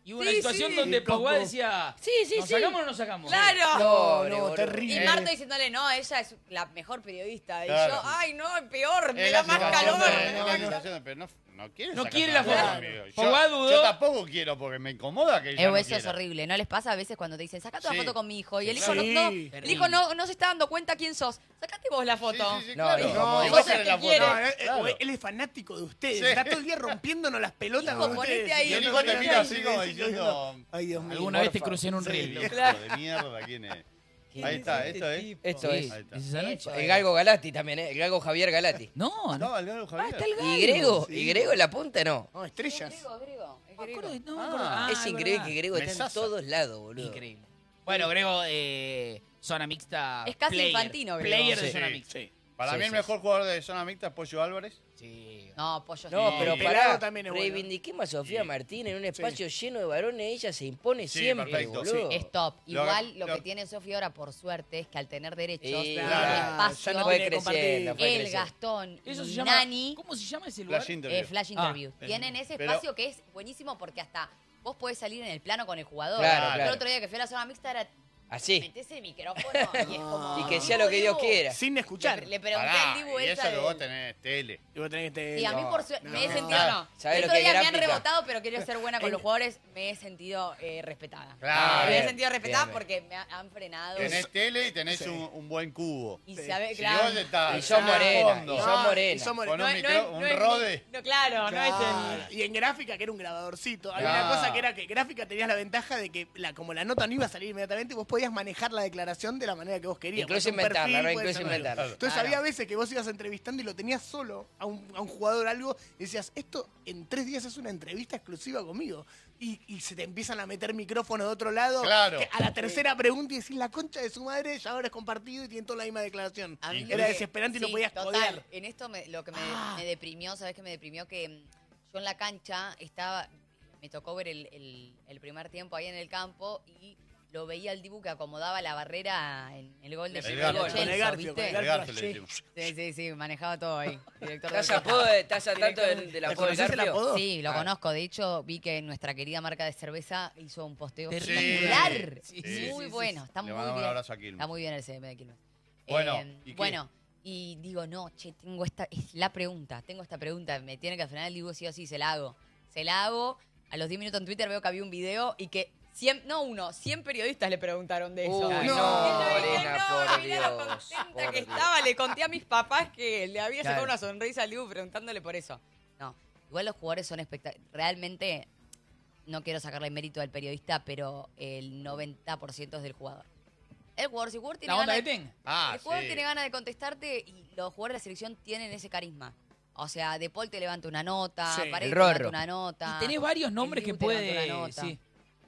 Y hubo una Sí, situación sí. donde Y Coco- Pogba decía, Sí, sí, ¿nos sí. sacamos o no nos sacamos? Claro. No, Pobre, no, boludo. terrible. Y Marta diciéndole, no, ella es la mejor periodista. Y Claro. yo, ay, no, peor, me Es da la más situación calor. de- me es da la más situación de- pero no, no quiere No sacarse quiere la foto foto. conmigo. Yo, Pogba dudó. yo tampoco quiero porque me incomoda que ella Eh, no eso es quiera. horrible. ¿No les pasa a veces cuando te dicen, sacate una Sí. foto con mi hijo? Y el Sí. hijo, no, no- Sí. el hijo no, no se está dando cuenta quién sos. Sacate vos la foto. Sí, sí, sí, No, claro. y como- Y y vos vos el querés que la foto. quieres. No, eh, eh, Claro. él es fanático de ustedes. Sí. Está todo el día rompiéndonos las pelotas Hijo, con ponete ustedes. ahí. Y el Yo hijo no te quiero mira decir así como diciendo... Ay, Dios mío. Alguna vez te Porfa. crucé en un Sí, reel. hijo Claro. de mierda, ¿quién es? Ahí está, esto es. Esto Sí. es. Ahí está. ¿Es esa noche? Eso El es. Galgo Galati también, ¿eh? El Galgo Javier Galati. No, no. No, el Galo Javier. Ah, está el galgo. Y Grego, sí. y Grego en la punta no. No, estrellas. Es griego, es griego, es Me griego. acuerdo, no me Ah. acuerdo. Ah, es increíble verdad. que Grego está en Mesaza. todos lados, boludo. Increíble. Bueno, Grego, eh, zona mixta. Es casi player. infantino, Grego. Player de Sí. zona Sí. mixta. Sí. Para Sí, mí el sí, mejor jugador de zona mixta es Pollo Álvarez. Sí. No, pollo No, Sí. pero Y pará, Pelado también es bueno. reivindiquemos a Sofía Sí. Martín en un espacio lleno de varones, ella se impone Sí, siempre, perfecto. boludo. Es top. Lo- Igual lo, lo- que tiene Sofía ahora, por suerte, es que al tener derechos, Sí, tiene claro. espacio, Ya no Fue tiene que compartir. creciendo, fue el creciendo. Gastón Eso y se llama. Nani, ¿Cómo se llama ese lugar? Flash interview. eh, Flash Ah, Interview. pero- Tienen ese pero- espacio que es buenísimo porque hasta vos podés salir en el plano con el jugador. Claro, Yo claro. el otro día que fui a la zona mixta era, Así. metés el micrófono y es como... Y que sea lo que Dios Dibu, quiera. Sin escuchar. Le, le pregunté Pará, al Dibu y esa eso que de- vos tenés tele. Y vos tenés que... Sí, a mí no, por suerte no. me he sentido, Ah, no. ¿sabés El lo otro que es día me han gráfica? rebotado, pero quiero ser buena con En- los jugadores. Me he sentido eh, respetada. Claro. me he Bien, sentido respetada bien, porque me ha- han frenado. Tenés tele y tenés Sí. un, un buen cubo. Y Sí. sabe, Si claro. vos estás Y sos en el morena, fondo, y No, sos morena. y sos con morena. un, No es- micro, no es- un no es rode. ni- no, claro, no es Claro. el... Y en gráfica, que era un grabadorcito. Había Claro. una cosa que era que gráfica tenías la ventaja de que la, como la nota no iba a salir inmediatamente, vos podías manejar la declaración de la manera que vos querías. Incluso Puede ser un inventarla, perfil, ¿no? puede Incluso ser algo. inventarla. Entonces Claro. había veces que vos ibas entrevistando y lo tenías solo a un, a un jugador algo y decías, esto en tres días es una entrevista exclusiva conmigo. Y, y se te empiezan a meter micrófono de otro lado. Claro. Que a la tercera pregunta y decís, la concha de su madre ya ahora es compartido y tienen toda la misma declaración. A mí Era lo que- desesperante y no sí, podías total. codear. En esto me- lo que me, Ah. me deprimió, ¿sabes qué me deprimió? Que mm, yo en la cancha estaba, me tocó ver el, el- el primer tiempo ahí en el campo y lo veía el Dibu que acomodaba la barrera en el gol de El Chelsea, Garfio, los con el Chelsea, Garfio, con ¿viste? el El Garfio le sí. decimos. Sí, sí, sí, manejaba todo ahí. Director del ¿Estás a campo. podo de- estás al tanto del, del ¿Le apodo de conocés el Garfio? apodo? Sí, lo Ah. conozco. De hecho, vi que nuestra querida marca de cerveza hizo un posteo Terrible. espectacular. Sí, sí, muy sí, bueno, sí. está Le muy mandamos un bien. abrazo a Quilmes. Está muy bien el C M de Quilmes. Bueno, Eh, ¿y qué? bueno, y digo, no, che, tengo esta, es la pregunta, tengo esta pregunta, me tiene que frenar el Dibu sí o sí, se la hago. Se la hago, a los diez minutos en Twitter veo que había un video y que cien, no uno, cien periodistas le preguntaron de eso. Uy, Y no, yo dije, Morena, no, por mirá lo Dios, contenta por que Dios. estaba, le conté a mis papás que le había sacado Claro. una sonrisa al Dibu preguntándole por eso. No, igual los jugadores son espectaculares, realmente no quiero sacarle mérito al periodista, pero el noventa por ciento es del jugador. El jugador, si el jugador tiene La onda ganas que de- tenga. Ah, el jugador sí. tiene ganas de contestarte y los jugadores de la selección tienen ese carisma. O sea, De Paul te levanta una nota, Sí. Paredes El te levanta Rorro. una nota. Y tenés varios el nombres que Dibu te levanta puede. una nota. Sí,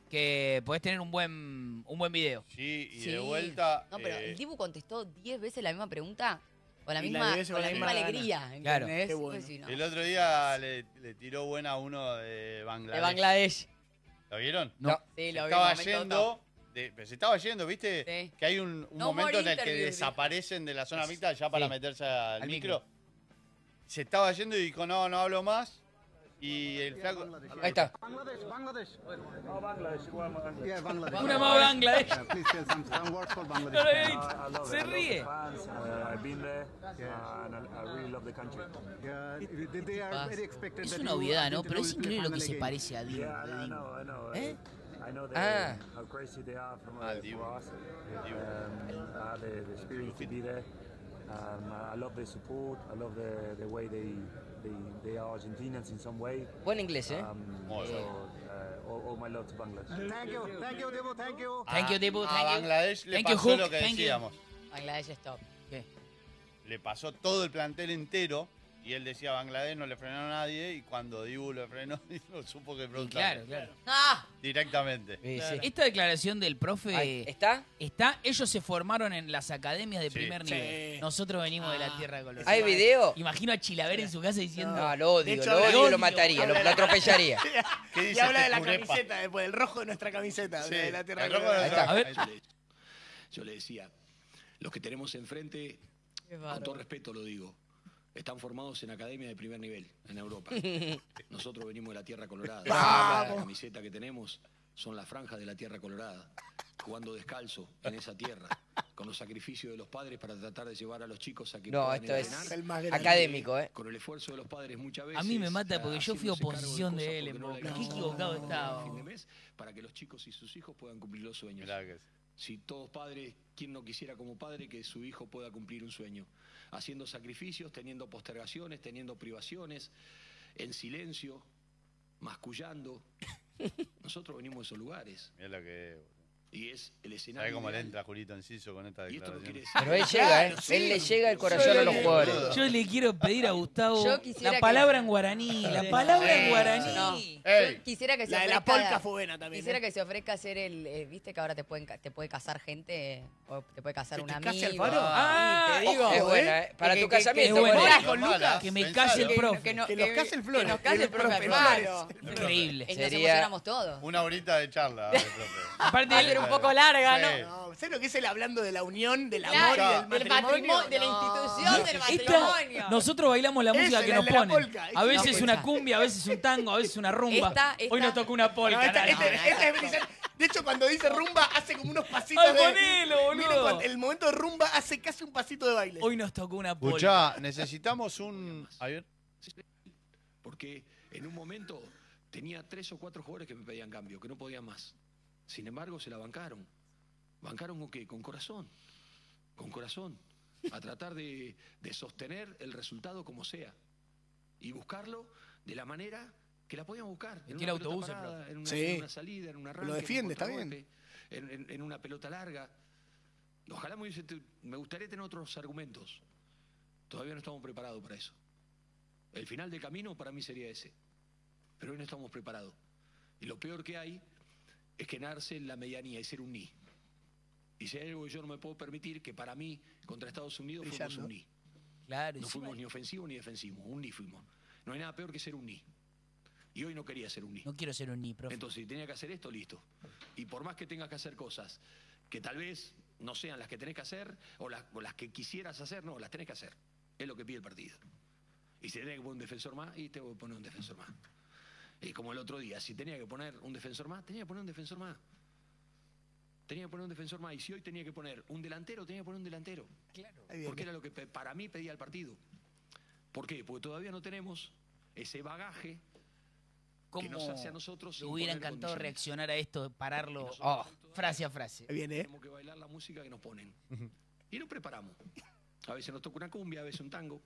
que podés tener un buen, un buen video. Sí, y Sí. de vuelta. No, pero eh, el Dibu contestó diez veces la misma pregunta con la Y la misma, diez con con la la misma misma alegría. Claro. ¿entendés? Qué bueno. Pues sí, no. el otro día le, le tiró buena a uno de Bangladesh. De Bangladesh. ¿Lo vieron? No. Sí, lo vi. estaba momento top. yendo. de- pero se estaba yendo, ¿viste? Sí. Que hay un, un No momento more en el que interviews, desaparecen de la zona mixta ya para Sí. meterse al, Al micro. micro. Se estaba yendo y dijo, no, no hablo más. Y el flaco. Ahí está. Bangladesh, Bangladesh. Oh, Bangladesh. Yeah, Bangladesh. Una más Bangladesh. Uh, please tell some, some words for Bangladesh. No lo he fans. visto. I love Se it. I love ríe. the fans. Uh, I've been there, uh, and I, I really love the country. Yeah, they- they are very expected Es that una you obviedad, are ¿no? going to Pero es play increíble lo que final se again. parece a Dibu. Yeah, de I Dibu. know, I know. ¿Eh? I know they, Ah. how crazy they are from, Ah, uh, Dibu. for us. Um, I had the, the experience to be there. Um, I love the support. I love the, the way they, they they are Argentinians in some way. Buen inglés, ¿eh? Um, Muy so, bien. uh, all, all my love to Bangladesh. Thank you, thank you, Dibu, thank you. Thank you, Dibu, A thank you. Bangladesh le Thank you, pasó Hook, lo que thank you. decíamos. Bangladesh es top. ¿Qué? Le pasó todo el plantel entero. Y él decía, Bangladesh no le frenó a nadie. Y cuando Dibu le frenó, no supo que Y preguntar. claro, claro. ¡Ah! Directamente. Sí, sí. Esta declaración del profe Ahí, ¿está? está. Ellos se formaron en las academias de Sí. primer Sí. nivel. Nosotros venimos de la Ah. tierra colorada. ¿Hay video? Imagino a Chilaver en su casa diciendo. No, lo odio, De hecho, lo habla- odio y lo odio. mataría, lo, lo atropellaría. ¿Qué Y dice habla de este la curepa? camiseta, después del rojo de nuestra camiseta, Sí, de la tierra el rojo colorada. de nuestra- A ver. ahí Yo está. le, yo le decía, los que tenemos enfrente, Qué con bárbaro. todo respeto lo digo, están formados en academias de primer nivel en Europa. Nosotros venimos de la tierra colorada. Vamos. La camiseta que tenemos son la franja de la tierra colorada, jugando descalzo en esa tierra, con los sacrificios de los padres para tratar de llevar a los chicos a que No, puedan esto es entrenar. El más grande. académico, ¿eh? Con el esfuerzo de los padres muchas veces. A mí me mata porque yo fui haciéndose cargo oposición de cosas él en porque no Boca. le Qué alcanzan equivocado a estaba. fin de mes, para que los chicos y sus hijos puedan cumplir los sueños. Mirá que- Si todos padres, ¿quién no quisiera como padre que su hijo pueda cumplir un sueño? Haciendo sacrificios, teniendo postergaciones, teniendo privaciones, en silencio, mascullando. Nosotros venimos de esos lugares. Mirá lo que es. Y es el escenario. ¿Sabés cómo le ideal. entra Julito Enciso con esta Y esto no declaración? quiere decir. Pero él llega, ¿eh? Él le llega el corazón a los jugadores. Yo le quiero pedir a Gustavo Yo quisiera la que- palabra en guaraní, la palabra en No, guaraní. Ey. yo quisiera que se La de la ofrezca. polca fue buena también. Quisiera ¿eh? que se ofrezca hacer el. eh, Viste que ahora te pueden ca- te puede casar gente o te puede casar ¿Que un te amigo. case Alfaro? Ah, Y te digo. Es buena, ¿eh? Para que- tu que- casamiento, que- Moreno. buena. con Lucas, Que me Pensalo. case el Que- profe. que no- Que nos case el Flores, Que nos case el el profe profe Alfaro. Increíble. Y nos Sería- emocionamos todos. Una horita de charla, eh, profe. Aparte, Va a ser un poco larga, Sí. ¿no? No, ¿sabes lo que es el hablando de la unión, del Claro, amor y del del matrimonio? matrimonio, de la No. institución del esta- matrimonio. nosotros bailamos la Esa, música que la nos de la ponen. polka. A Esa veces no, una esa. cumbia, a veces un tango, a veces una rumba. Esta- esta- Hoy nos tocó una No, polka. esta, nada. esta- no, esta no. es brillante. De hecho, cuando dice rumba, hace como unos pasitos Ay, de... ponelo, boludo. Miren, cuando- el momento de rumba hace casi un pasito de baile. Hoy nos tocó una polka. Escuchá, necesitamos un... A ver. Porque en un momento tenía tres o cuatro jugadores que me pedían cambio, que no podían más. Sin embargo, se la bancaron. ¿Bancaron con qué? Con corazón. Con corazón. A tratar de, de sostener el resultado como sea. Y buscarlo de la manera que la podían buscar. En Metió una el pelota autobús, el parada, profe. en una, Sí. en una salida, en un arranque. Lo en un defiende, está bien. contragolpe, En, en- en una pelota larga. Ojalá me, hubiese te- me gustaría tener otros argumentos. Todavía no estamos preparados para eso. El final del camino para mí sería ese. Pero hoy no estamos preparados. Y lo peor que hay es quedarse en la medianía y ser un ni. Y si hay algo que yo no me puedo permitir, que para mí, contra Estados Unidos, fuimos Brillando. un ni. Claro, No encima- fuimos ni ofensivos ni defensivos, un ni fuimos. No hay nada peor que ser un ni. Y hoy no quería ser un ni. No quiero ser un ni, profe. Entonces, si tenía que hacer esto, listo. Y por más que tengas que hacer cosas que tal vez no sean las que tenés que hacer, o las, o las que quisieras hacer, no, las tenés que hacer. Es lo que pide el partido. Y si tenés que poner un defensor más, y te voy a poner un defensor más. Y como el otro día, si tenía que poner un defensor más, tenía que poner un defensor más. Tenía que poner un defensor más. Y si hoy tenía que poner un delantero, tenía que poner un delantero. Ahí viene. Porque era lo que pe- para mí pedía el partido. ¿Por qué? Porque todavía no tenemos ese bagaje ¿Cómo que nos hace a nosotros me hubiera imponer encantado condiciones. reaccionar a esto, pararlo Nosotros oh, todavía frase a frase? Ahí viene, ¿eh? Tenemos que bailar la música que nos ponen. Y nos preparamos. A veces nos toca una cumbia, a veces un tango,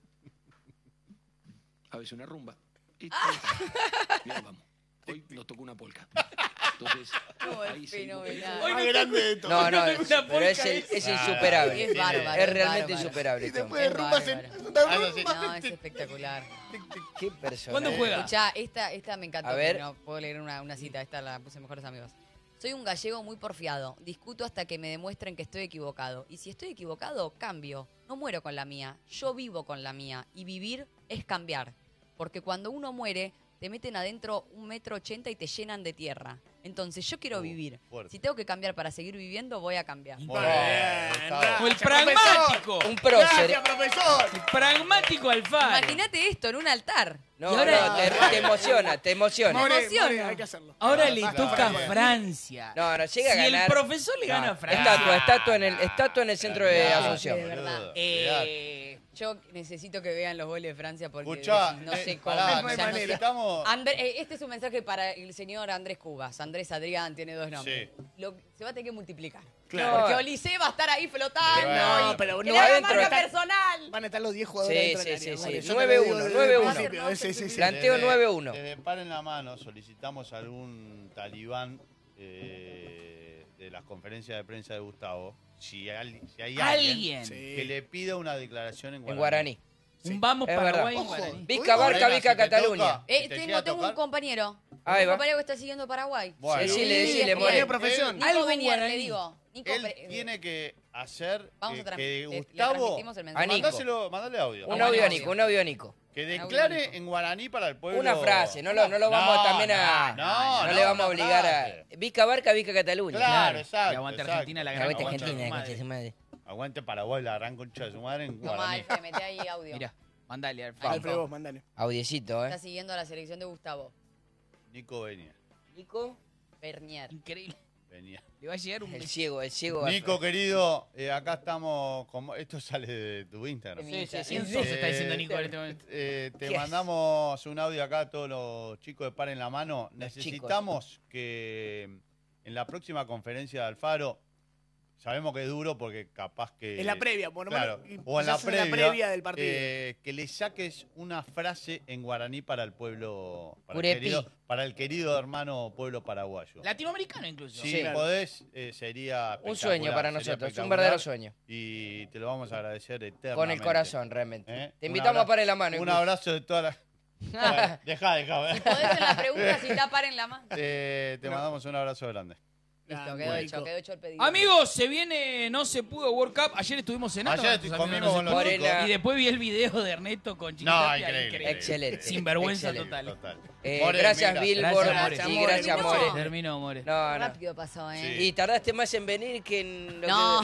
a veces una rumba. Y, y ahí vamos. Hoy nos tocó una polca. Entonces, Oh, es ahí seguimos fenomenal. peleando. Más grande de todo. No, no, tengo es- una pero polka es, el- esa. es Ah, insuperable. Es bárbaro. Es realmente bárbaro. insuperable. Y este después hombre. de Es rumba se... bárbaro. una Ah, rumba. No, es espectacular. Qué persona. ¿Cuándo juega? Escuchá, esta, esta me encantó. A ver. No puedo leer una, una cita, esta la puse en Mejores Amigos. Soy un gallego muy porfiado. Discuto hasta que me demuestren que estoy equivocado. Y si estoy equivocado, cambio. No muero con la mía. Yo vivo con la mía. Y vivir es cambiar. Porque cuando uno muere, te meten adentro un metro ochenta y te llenan de tierra. Entonces yo quiero Uh, vivir. fuerte. Si tengo que cambiar para seguir viviendo, voy a cambiar. Muy Bien, bien, Gustavo. O el Gracias, pragmático. Un prócer. Gracias, profesor. Pragmático Alfaro. Imagínate esto en un altar. No, Y ahora- no, te, te emociona, te emociona. More, emociona. More, hay que hacerlo. Ahora le Basta, toca a bien. Francia. No, no, llega a si ganar. el profesor le gana a No, Francia. estatua, estatua en el, estatua en el centro de Claro, Asunción. de verdad. boludo, Eh, Yo necesito que vean los goles de Francia porque Escuchá, no eh, sé cómo. pará, No hay o sea, no sé- manera. necesitamos... André- eh, este es un mensaje para el señor Andrés Cubas. Andrés Adrián tiene dos nombres. Sí. Lo- se va a tener que multiplicar. Claro. Porque Olise va a estar ahí flotando. No, y pero que no le haga adentro marca está- personal. Van a estar los diez jugadores Sí, dentro sí, del sí, área. sí. More, yo te lo nueve digo uno, desde nueve el uno. principio. Sí, sí, sí. Planteo Desde- nueve uno. Desde par en la mano solicitamos a algún talibán eh, de las conferencias de prensa de Gustavo, si hay, si hay alguien, Alguien. Sí. que le pida una declaración en En guaraní. guaraní. Un vamos Es Paraguay verdad. en guaraní. Vica Barca, Morena, Vica si te Cataluña. toca, Eh, si te tengo llega a tengo un tocar, compañero. Ahí un va. compañero que está siguiendo Paraguay. Bueno, Decile, Sí, decile, bien. More. Tiene profesión. Nico Algo Benier, guaraní. le digo. Nico, Él pre- tiene que hacer Vamos que, a trans- que le- le Gustavo... transmitimos el mensaje. A Nico. Mandáselo, mandale audio. Un Bueno, audio a audio. Nico, un audio a Nico. Que Audio, declare Nico. en guaraní para el pueblo. Una frase, no lo, no lo vamos No, también a. no, no, no le vamos a una obligar frase. a. Vica Barca, Vica Cataluña. Claro, Claro. exacto. Y aguante exacto. Argentina, la gran Aguante concha de Argentina, su concha de su madre. madre. Aguante Paraguay, la gran concha de su madre en Tomá, guaraní. Alfred, mete ahí audio. Mirá, mandale Alfaro. Alfredo, vos, mandale. Audiecito, Está ¿eh? siguiendo a la selección de Gustavo. Nico Benier. Nico. Bernier. Increíble. Venía. Le va a llegar un... El ciego, el ciego. va a- Nico, querido, eh, acá estamos. Con... Esto sale de tu Instagram. Sí, sí, ¿Quién sí. sos? Está diciendo Eh, Nico en este momento. Eh, te ¿Qué? mandamos un audio acá a todos los chicos de Paren la Mano. Los Necesitamos que en la próxima conferencia de Alfaro, sabemos que es duro porque capaz que... En la previa, por lo menos, Claro, o en la quizás previa, previa del partido. eh, que le saques una frase en guaraní para el pueblo, para el, Curepi. querido, para el querido hermano pueblo paraguayo. Latinoamericano incluso. Si Sí. podés, eh, sería Un espectacular, sueño para sería nosotros, un espectacular. verdadero sueño. Y te lo vamos a agradecer eternamente. Con el corazón, realmente. ¿Eh? Te Un invitamos abra- a parar la mano. Un incluso. abrazo de toda la... Bueno, dejá, dejá. Si podés en la pregunta, si tapar en la mano. Eh, te mandamos un abrazo grande. Listo, Ah, quedó Nico. hecho, quedó hecho el pedido. Amigos, se viene, no se pudo World Cup. Ayer estuvimos cenando. Ayer con nuestros comimos amigos, con no los se pudo. chicos. Y después vi el video de Ernesto con No, Chiquitapia. increíble. increíble. Excelente. Sinvergüenza Excelente. total. Eh, More, gracias, mira. Billboard. Gracias, Sí, More. gracias, Terminó. More. Terminó, More. No, no. Rápido pasó, ¿eh? Sí. Y tardaste más en venir que en lo No. que...